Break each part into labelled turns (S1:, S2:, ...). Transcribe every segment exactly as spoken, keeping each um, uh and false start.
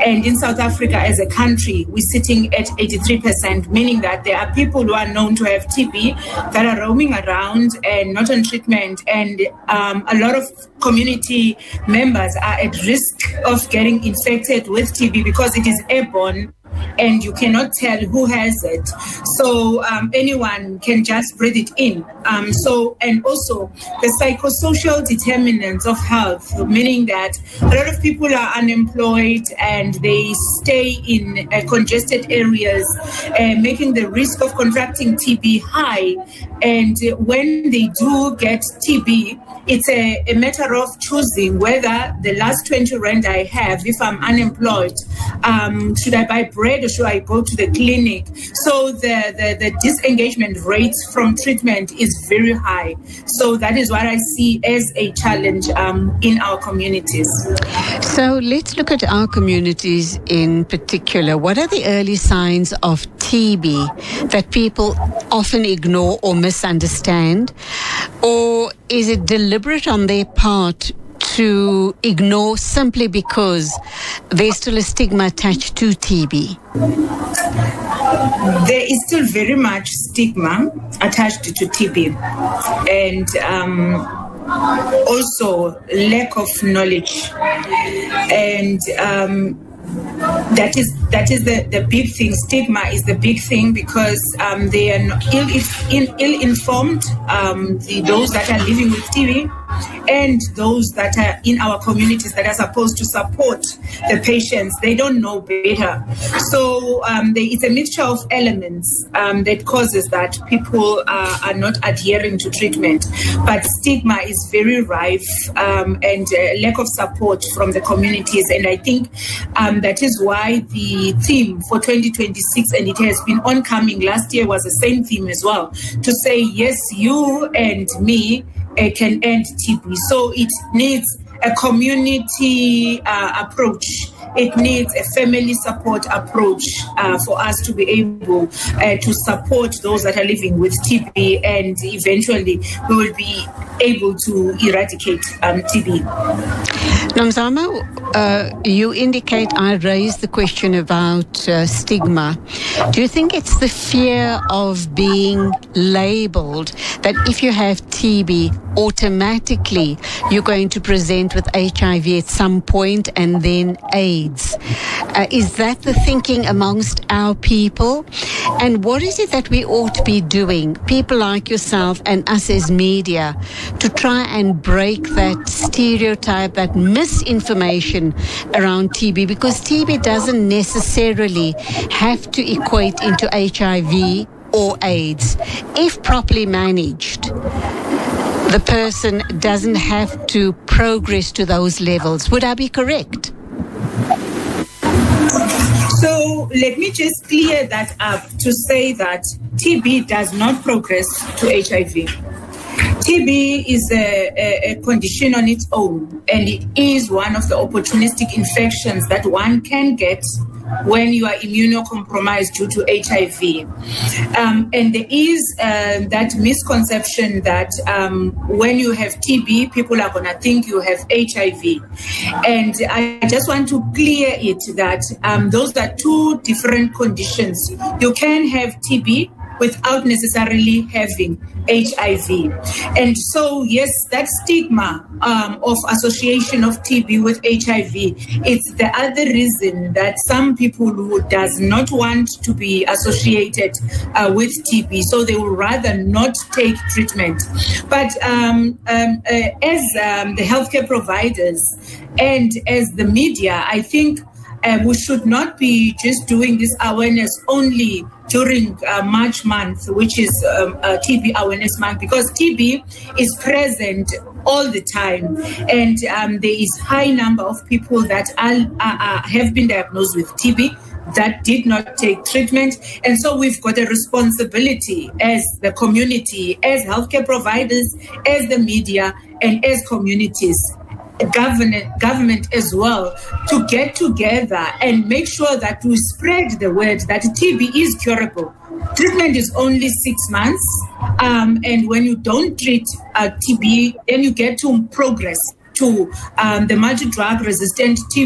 S1: And in South Africa as a country, we're sitting at eighty-three percent, meaning that there are people who are known to have T B that are roaming around and not on treatment. And um, a lot of community members are at risk of getting infected with T B because it is airborne and you cannot tell who has it. So um, anyone can just breathe it in. Um, so, and also the psychosocial determinants of health, meaning that a lot of people are unemployed and they stay in uh, congested areas, uh, making the risk of contracting T B high. And when they do get T B, it's a, a matter of choosing whether the last twenty rand I have, if I'm unemployed, um, should I buy bread or should I go to the clinic? So the, the, the disengagement rates from treatment is very high. So that is what I see as a challenge um, in our communities.
S2: So let's look at our communities in particular. What are the early signs of T B that people often ignore or misunderstand? Or is it deliberate on their part to ignore simply because there's still a stigma attached to T B?
S1: There is still very much stigma attached to T B, and um, also lack of knowledge, and um, that is that is the, the big thing. Stigma is the big thing because um, they are not ill, ill, ill-informed, um, the, those that are living with T B, and those that are in our communities that are supposed to support the patients. They don't know better. So um, they, it's a mixture of elements um, that causes that people are, are not adhering to treatment. But stigma is very rife um, and uh, lack of support from the communities. And I think um, that is why the theme for twenty twenty-six, and it has been oncoming, last year was the same theme as well, to say, yes, you and me uh, can end T B. So it needs a community uh, approach. It needs a family support approach uh, for us to be able uh, to support those that are living with T B, and eventually we will be able to eradicate um, T B.
S2: Nomzamo, uh, you indicate I raised the question about uh, stigma. Do you think it's the fear of being labelled that if you have T B, automatically you're going to present with H I V at some point and then AIDS? Uh, is that the thinking amongst our people? And what is it that we ought to be doing, people like yourself and us as media, to try and break that stereotype, that misinformation around T B? Because T B doesn't necessarily have to equate into H I V or AIDS. If properly managed, the person doesn't have to progress to those levels. Would I be correct?
S1: So let me just clear that up to say that T B does not progress to H I V. T B is a, a, a condition on its own, and it is one of the opportunistic infections that one can get when you are immunocompromised due to H I V. Um, and there is uh, that misconception that um, when you have T B, people are going to think you have H I V. And I just want to clear it that um, those are two different conditions. You can have T B without necessarily having H I V. And so, yes, that stigma um, of association of T B with H I V, it's the other reason that some people who does not want to be associated uh, with T B, so they will rather not take treatment. But um, um, uh, as um, the healthcare providers and as the media, I think uh, we should not be just doing this awareness only during uh, March month, which is um, uh, T B awareness month, because T B is present all the time, and um, there is high number of people that are, are, are, have been diagnosed with T B that did not take treatment. And so we've got a responsibility as the community, as healthcare providers, as the media, and as communities, government, government as well, to get together and make sure that we spread the word that T B is curable. Treatment is only six months, um, and when you don't treat uh, T B, then you get to progress to um, the multi-drug resistant T B,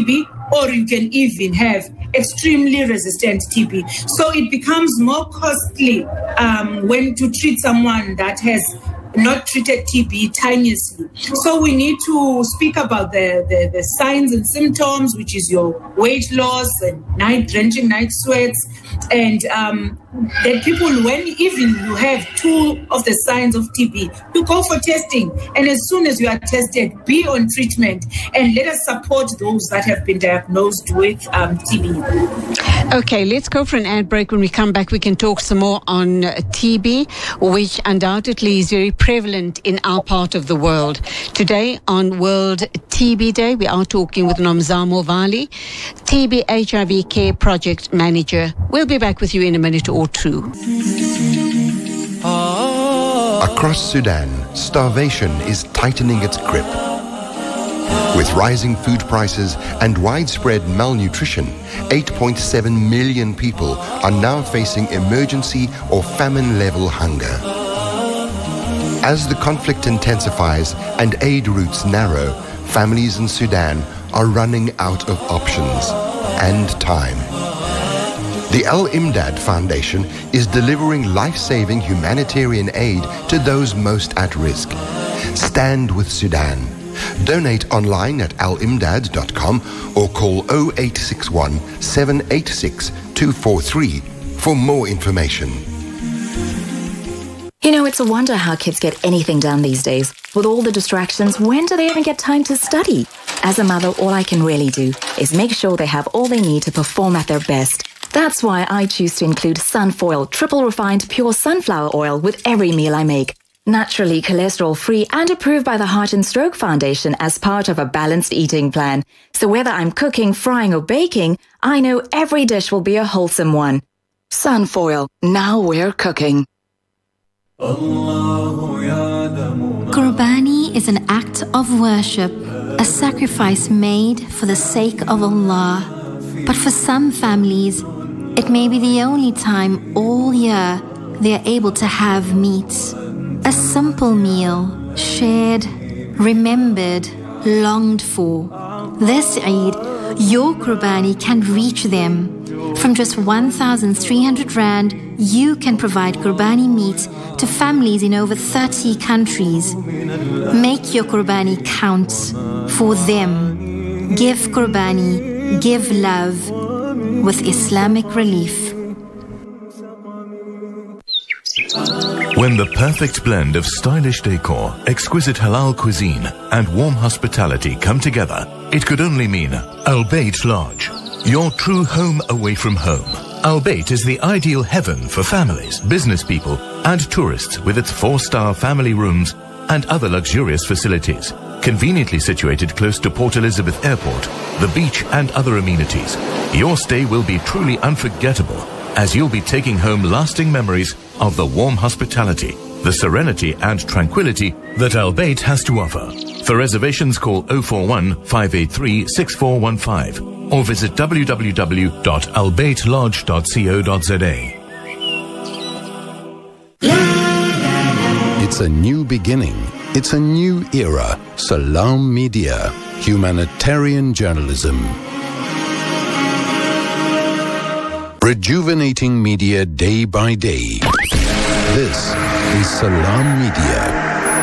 S1: or you can even have extremely resistant T B. So it becomes more costly um, when to treat someone that has not treated T B timeously. So we need to speak about the, the, the signs and symptoms, which is your weight loss and night drenching night sweats, and um, that people, when even you have two of the signs of T B, you go for testing. And as soon as you are tested, be on treatment, and let us support those that have been diagnosed with um, T B.
S2: Okay, let's go for an ad break. When we come back, we can talk some more on uh, T B, which undoubtedly is very prevalent in our part of the world. Today on World T B Day, we are talking with Nomzamo Vali, T B H I V Care Project Manager. We'll be back with you in a minute or two.
S3: Across Sudan, starvation is tightening its grip. With rising food prices and widespread malnutrition, eight point seven million people are now facing emergency or famine-level hunger. As the conflict intensifies and aid routes narrow, families in Sudan are running out of options and time. The Al-Imdad Foundation is delivering life-saving humanitarian aid to those most at risk. Stand with Sudan. Donate online at al imdad dot com or call oh eight six one, seven eight six, two four three for more information.
S4: You know, it's a wonder how kids get anything done these days. With all the distractions, when do they even get time to study? As a mother, all I can really do is make sure they have all they need to perform at their best. That's why I choose to include Sunfoil triple refined pure sunflower oil with every meal I make. Naturally cholesterol-free and approved by the Heart and Stroke Foundation as part of a balanced eating plan. So whether I'm cooking, frying or baking, I know every dish will be a wholesome one. Sunfoil, now we're cooking.
S5: Qurbani is an act of worship, a sacrifice made for the sake of Allah. But for some families, it may be the only time all year they are able to have meat. A simple meal, shared, remembered, longed for. This Eid, your Qurbani can reach them. From just one thousand three hundred rand, you can provide Qurbani meat to families in over thirty countries. Make your Qurbani count for them. Give Qurbani, give love with Islamic Relief.
S6: When the perfect blend of stylish decor, exquisite halal cuisine, and warm hospitality come together, it could only mean Al Bayt Lodge, your true home away from home. Al Bayt is the ideal heaven for families, business people, and tourists with its four-star family rooms and other luxurious facilities. Conveniently situated close to Port Elizabeth Airport, the beach, and other amenities, your stay will be truly unforgettable, as you'll be taking home lasting memories of the warm hospitality, the serenity and tranquility that Al Bayt has to offer. For reservations, call oh four one, five eight three, six four one five or visit w w w dot al bayt lodge dot co dot z a.
S7: It's a new beginning. It's a new era. Salam Media, humanitarian journalism. Rejuvenating media day by day. This is Salam Media.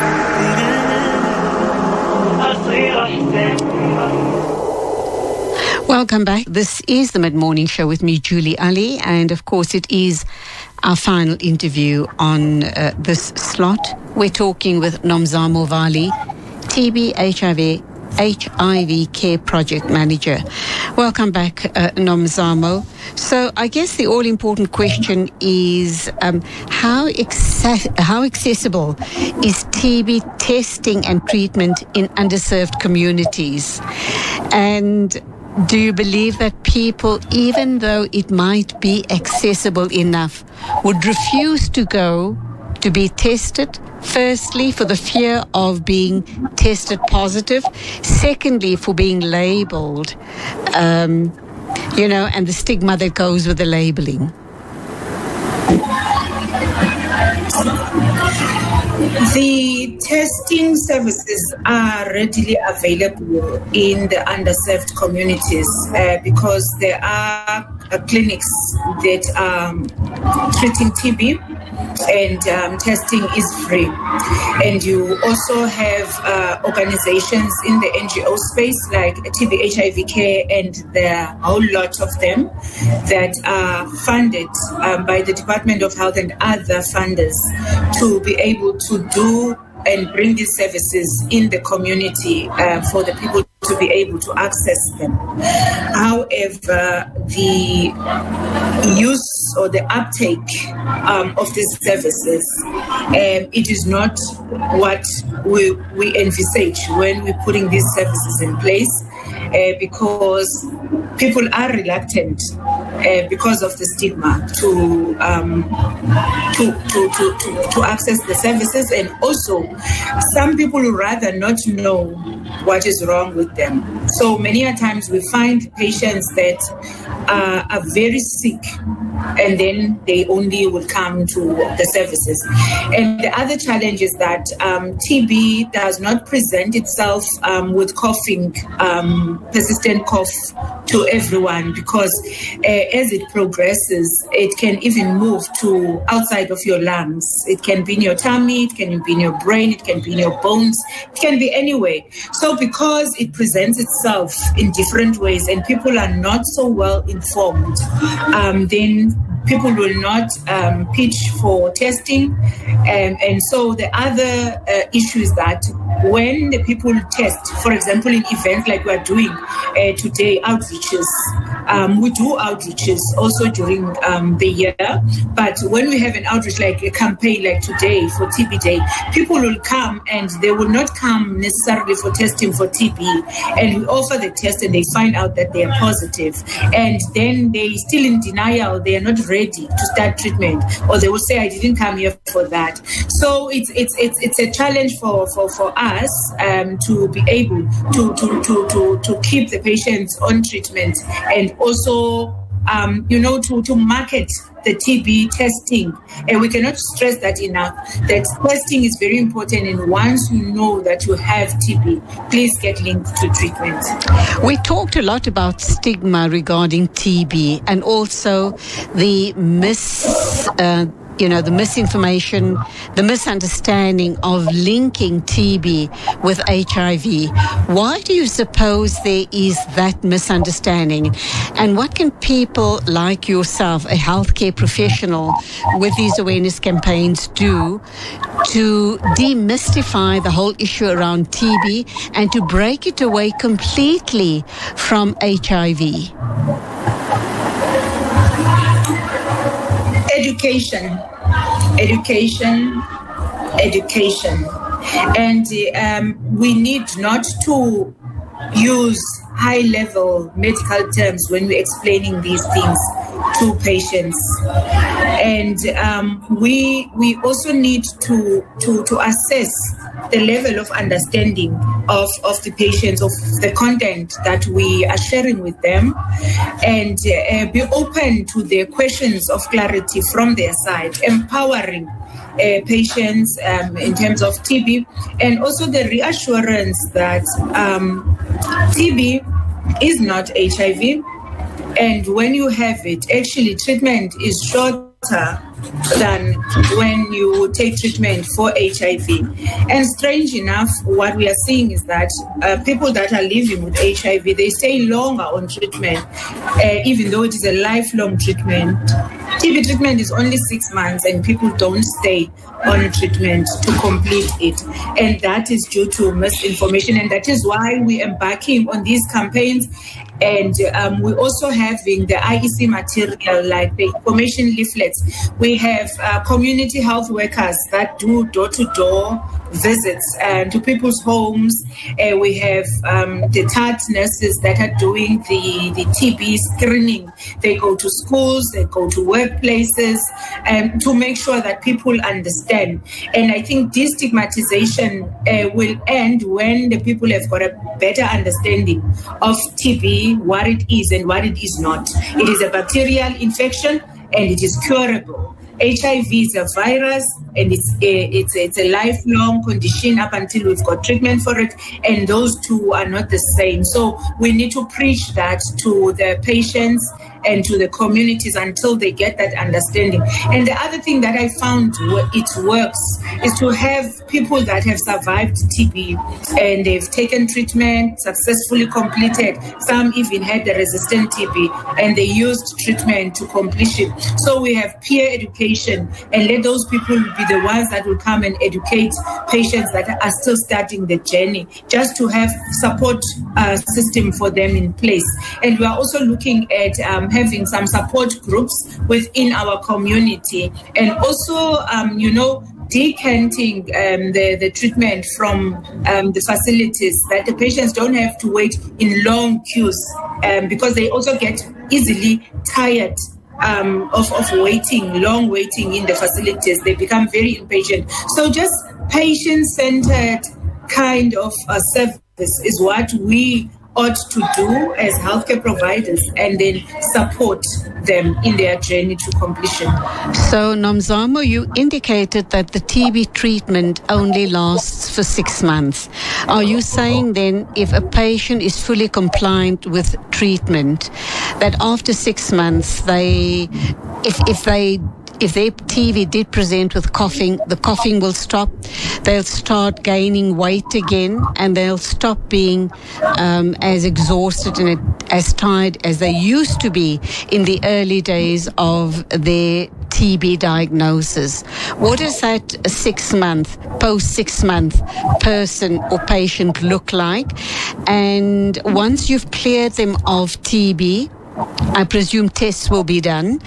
S2: Welcome back. This is the Mid-Morning Show with me, Julie Ali, and of course it is our final interview on uh, this slot. We're talking with Nomzamo Vali, T B H I V H I V Care Project Manager. Welcome back, uh, Nomzamo. So I guess the all-important question is um, how, acce- how accessible is T B testing and treatment in underserved communities? And do you believe that people, even though it might be accessible enough, would refuse to go to be tested? Firstly, for the fear of being tested positive. Secondly, for being labeled, um, you know, and the stigma that goes with the labeling.
S1: The testing services are readily available in the underserved communities uh, because there are uh, clinics that are um, treating T B, and um, testing is free. And you also have uh, organizations in the N G O space like T B H I V Care, and there are a whole lot of them that are funded um, by the Department of Health and other funders to be able to do and bring these services in the community uh, for the people to be able to access them. However, the use or the uptake um, of these services, um, it is not what we, we envisage when we're putting these services in place, uh, because people are reluctant uh, because of the stigma to, um, to, to, to, to, to access the services. And also, some people would rather not know what is wrong with them. So many a times we find patients that uh, are very sick, and then they only will come to the services. And the other challenge is that um, T B does not present itself um, with coughing, um, persistent cough to everyone, because uh, as it progresses, it can even move to outside of your lungs. It can be in your tummy, it can be in your brain, it can be in your bones, it can be anywhere. So because it presents itself in different ways and people are not so well informed, um, then people will not um, pitch for testing. Um, and so the other uh, issue is that when the people test, for example, in events like we're doing uh, today, outreaches, um, we do outreaches also during um, the year. But when we have an outreach like a campaign like today for T B Day, people will come and they will not come necessarily for testing for T B. And we offer the test and they find out that they are positive. And then they still in denial, they are not ready to start treatment, or they will say, I didn't come here for that. So it's it's it's it's a challenge for for, for us um, to be able to, to, to, to, to keep the patients on treatment, and also um, you know to, to market the T B testing. And we cannot stress that enough, that testing is very important, and once you know that you have T B, please get linked to treatment.
S2: We talked a lot about stigma regarding T B, and also the mis uh, you know, the misinformation, the misunderstanding of linking T B with H I V. Why do you suppose there is that misunderstanding? And what can people like yourself, a healthcare professional, with these awareness campaigns do to demystify the whole issue around T B and to break it away completely from H I V?
S1: Education, education, education. And um, we need not to use high-level medical terms when we're explaining these things to patients. And um, we we also need to, to, to assess the level of understanding of, of the patients, of the content that we are sharing with them, and uh, be open to the questions of clarity from their side, empowering uh, patients um, in terms of T B, and also the reassurance that um, T B is not H I V, and when you have it, actually treatment is shorter than when you take treatment for H I V. And strange enough, what we are seeing is that uh, people that are living with H I V, they stay longer on treatment, uh, even though it is a lifelong treatment. T B treatment is only six months and people don't stay on treatment to complete it. And that is due to misinformation. And that is why we're embarking on these campaigns. And um, we're also having the I E C material, like the information leaflets. We have uh, community health workers that do door-to-door visits uh, to people's homes. Uh, we have um, the T A T nurses that are doing the, the T B screening. They go to schools, they go to workplaces, um, to make sure that people understand. And I think destigmatization uh, will end when the people have got a better understanding of T B, what it is and what it is not. It is a bacterial infection and it is curable. H I V is a virus, and it's a, it's a, it's a lifelong condition up until we've got treatment for it, and those two are not the same. So we need to preach that to the patients and to the communities until they get that understanding. And the other thing that I found it works is to have people that have survived T B and they've taken treatment, successfully completed. Some even had the resistant T B and they used treatment to completion. So we have peer education, and let those people be the ones that will come and educate patients that are still starting the journey, just to have support uh, system for them in place. And we are also looking at um, having some support groups within our community, and also, um, you know, decanting um, the, the treatment from um, the facilities, that the patients don't have to wait in long queues, um, because they also get easily tired um, of, of waiting, long waiting in the facilities. They become very impatient. So just patient-centered kind of uh, service is what we ought to do as healthcare providers, and then support them in their journey to completion.
S2: So, Nomzamo, you indicated that the T B treatment only lasts for six months. Are you saying then, if a patient is fully compliant with treatment, that after six months, they, if if they If their T B did present with coughing, the coughing will stop. They'll start gaining weight again, and they'll stop being um, as exhausted and as tired as they used to be in the early days of their T B diagnosis. What does that six-month, post-six-month person or patient look like? And once you've cleared them of T B, I presume tests will be done,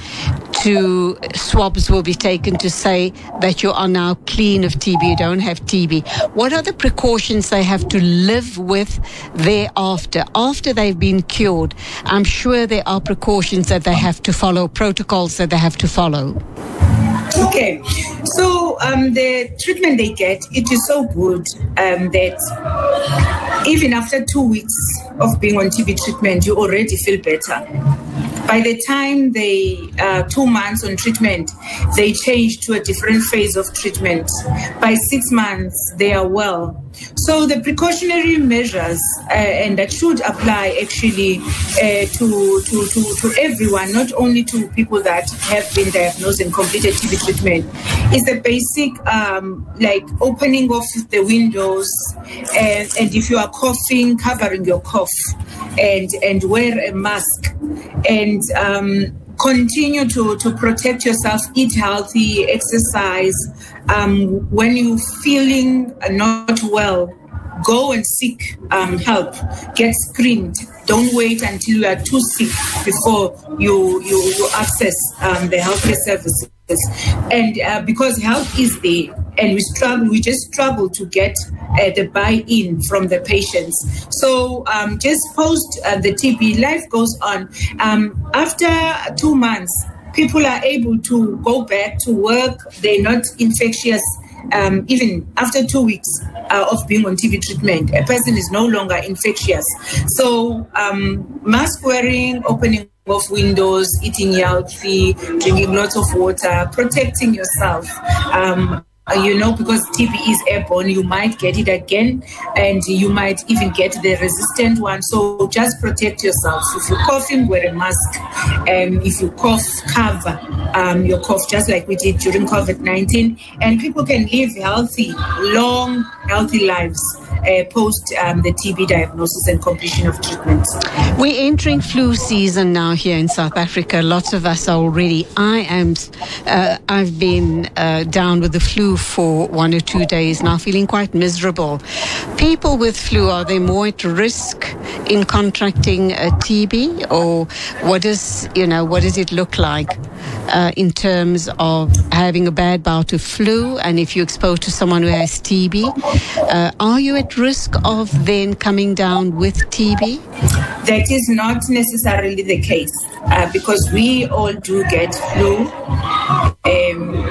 S2: to swabs will be taken to say that you are now clean of T B, you don't have T B. What are the precautions they have to live with thereafter, after they've been cured? I'm sure there are precautions that they have to follow, protocols that they have to follow.
S1: Okay, so um, the treatment they get, it is so good um, that even after two weeks of being on T B treatment, you already feel better. By the time they uh, two months on treatment, they change to a different phase of treatment. By six months, they are well. So the precautionary measures, uh, and that should apply actually uh, to, to, to, to everyone, not only to people that have been diagnosed and completed T B treatment, is the basic um, like opening of the windows, and, and if you are coughing, covering your cough, and, and wear a mask, and um, continue to, to protect yourself, eat healthy, exercise. Um, when you're feeling not well, go and seek um, help, get screened. Don't wait until you are too sick before you, you, you access um, the healthcare services. And uh, because help is there, and we struggle, we just struggle to get uh, the buy-in from the patients. So um, just post uh, the T B, life goes on. Um, after two months, people are able to go back to work. They're not infectious. Um, even after two weeks uh, of being on T B treatment, a person is no longer infectious. So um, mask wearing, opening of windows, eating healthy, drinking lots of water, protecting yourself. Um, you know, because T B is airborne, you might get it again, and you might even get the resistant one. So just protect yourself. If you're coughing, wear a mask. And if you cough, cover um, your cough, just like we did during COVID nineteen. And people can live healthy, long, healthy lives uh, post um, the T B diagnosis and completion of treatment.
S2: We're entering flu season now here in South Africa. Lots of us are already. I am. Uh, I've been uh, down with the flu for one or two days now, feeling quite miserable. People with flu, are they more at risk in contracting a T B, or what does you know what does it look like uh, in terms of having a bad bout of flu? And if you're exposed to someone who has T B, uh, are you at risk of then coming down with T B?
S1: That is not necessarily the case, uh, because we all do get flu. Um,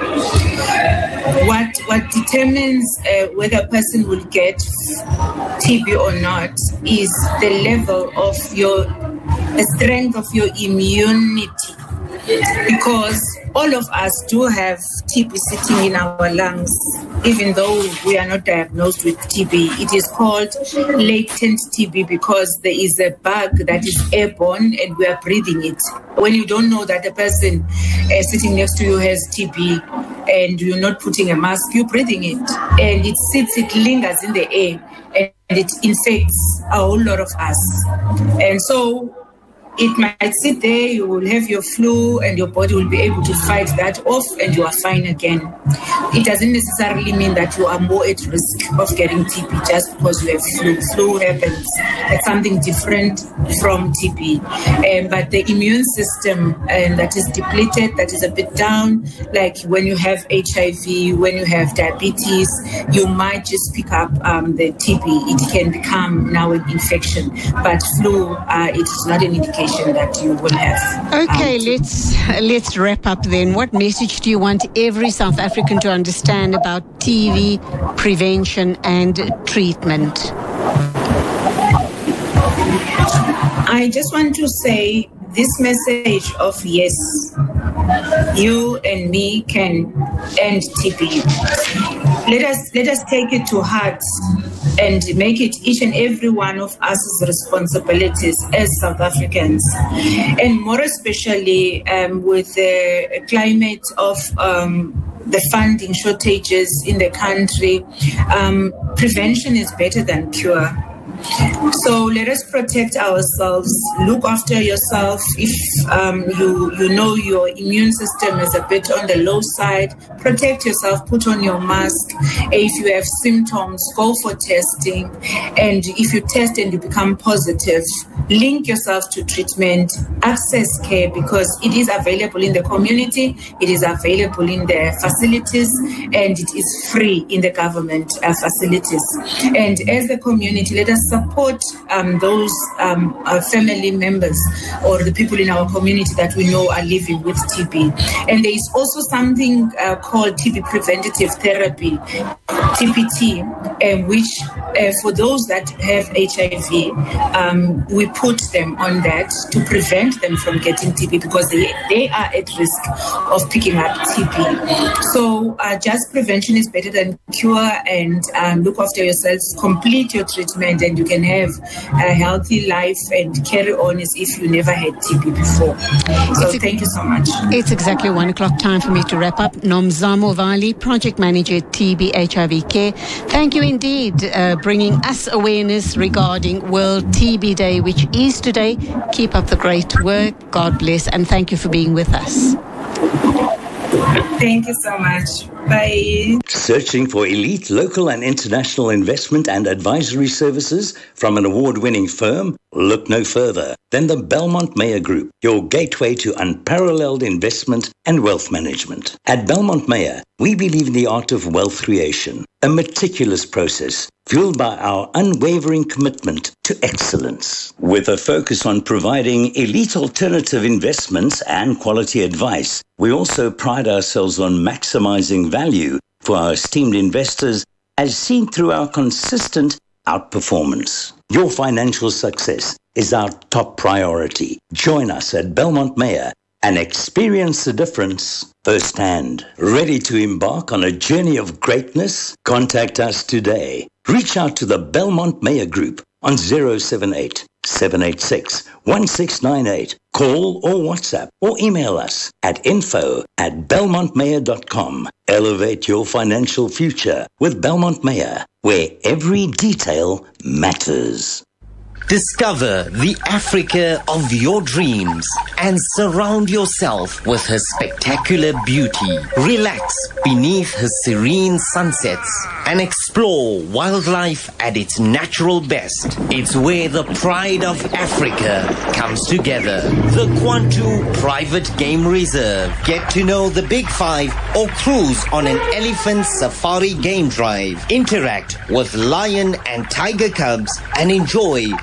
S1: what what determines uh, whether a person will get T B or not is the level of your, the strength of your immunity. Because all of us do have T B sitting in our lungs, even though we are not diagnosed with T B. It is called latent T B because there is a bug that is airborne and we are breathing it. When you don't know that the person uh, sitting next to you has T B and you're not putting a mask, you're breathing it. And it sits, it lingers in the air and it infects a whole lot of us. And so it might sit there, you will have your flu and your body will be able to fight that off and you are fine again. It doesn't necessarily mean that you are more at risk of getting T B just because you have flu. Flu happens. It's something different from T B. Um, but the immune system um, that is depleted, that is a bit down, like when you have H I V, when you have diabetes, you might just pick up um, the T B. It can become now an infection. But flu, uh, it is not an indication that you will have.
S2: Okay,
S1: um,
S2: let's let's wrap up then. What message do you want every South African to understand about T B prevention and treatment?
S1: I just want to say this message of yes, you and me can end T B. Let us let us take it to heart and make it each and every one of us responsibilities as South Africans. And more especially um, with the climate of um, the funding shortages in the country, um, prevention is better than cure. So let us protect ourselves, look after yourself. If um, you, you know your immune system is a bit on the low side, protect yourself, put on your mask. If you have symptoms, go for testing. And if you test and you become positive, link yourself to treatment, access care because it is available in the community, it is available in the facilities, and it is free in the government uh, facilities. And as a community, let us support um, those um, uh, family members or the people in our community that we know are living with T B. And there is also something uh, called T B preventative therapy, T P T, uh, which uh, for those that have H I V, um, we put them on that to prevent them from getting T B because they, they are at risk of picking up T B. So uh, just prevention is better than cure, and um, look after yourselves, complete your treatment, and you can have a healthy life and carry on as if you never had T B before. So it's thank you so much.
S2: It's exactly one o'clock, time for me to wrap up. Nomzamo Vali, Project Manager at T B H I V Care. Thank you indeed, uh, bringing us awareness regarding World T B Day, which is today. Keep up the great work. God bless, and thank you for being with us.
S1: Thank you so much. Bye.
S8: Searching for elite local and international investment and advisory services from an award-winning firm? Look no further than the Belmont Meyer Group, your gateway to unparalleled investment and wealth management. At Belmont Meyer, we believe in the art of wealth creation, a meticulous process fueled by our unwavering commitment to excellence. With a focus on providing elite alternative investments and quality advice, we also pride ourselves on maximizing value for our esteemed investors as seen through our consistent outperformance. Your financial success is our top priority. Join us at Belmont Meyer and experience the difference firsthand. Ready to embark on a journey of greatness? Contact us today. Reach out to the Belmont Meyer Group on zero seven eight, seven eight six, one six nine eight. Call or WhatsApp or email us at info at belmont mayer dot com. Elevate your financial future with Belmont Meyer, where every detail matters.
S9: Discover the Africa of your dreams and surround yourself with her spectacular beauty. Relax beneath her serene sunsets and explore wildlife at its natural best. It's where the pride of Africa comes together. The Kwantu Private Game Reserve. Get to know the Big Five or cruise on an elephant safari game drive. Interact with lion and tiger cubs and enjoy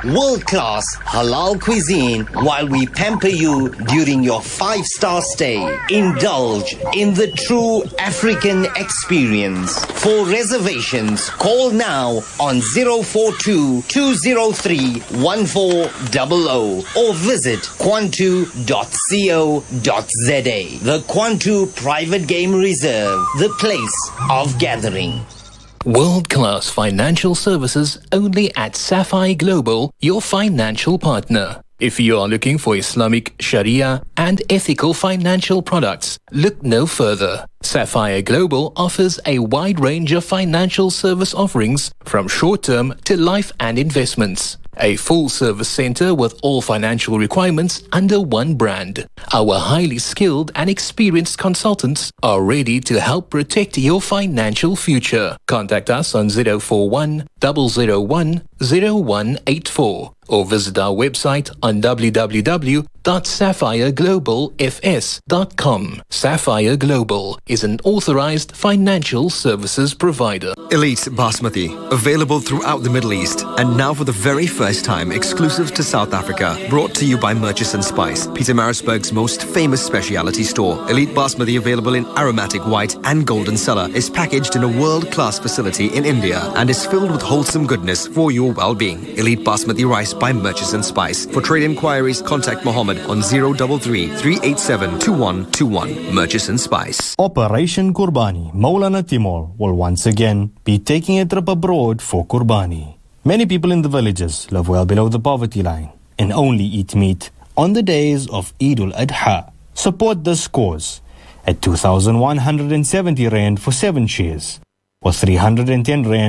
S9: world-class halal cuisine while we pamper you during your five-star stay. Indulge in the true African experience. For reservations, call now on zero four two, two zero three, one four zero zero or visit quantu dot co dot za. The Quantu Private Game Reserve, the place of gathering.
S10: World-class financial services only at Sapphire Global, your financial partner. If you are looking for Islamic, Sharia and ethical financial products, look no further. Sapphire Global offers a wide range of financial service offerings from short-term to life and investments. A full-service center with all financial requirements under one brand. Our highly skilled and experienced consultants are ready to help protect your financial future. Contact us on zero four one, zero zero one, zero one eight four or visit our website on w w w dot sapphire global f s dot com. Sapphire Global is an authorized financial services provider.
S11: Elite Basmati, available throughout the Middle East and now for the very first time exclusive to South Africa. Brought to you by Murchison Spice, Pietermaritzburg's most famous specialty store. Elite Basmati, available in aromatic white and golden cellar, is packaged in a world-class facility in India and is filled with wholesome goodness for your well-being. Elite Basmati rice by Murchison Spice. For trade inquiries, contact Mohammed on zero three three, three eight seven, two one two one. Murchison Spice.
S12: Operation Kurbani, Maulana Timur will once again be taking a trip abroad for Kurbani. Many people in the villages live well below the poverty line and only eat meat on the days of Eid al-Adha. Support this cause at two thousand one hundred seventy rand for seven shares or three hundred ten rand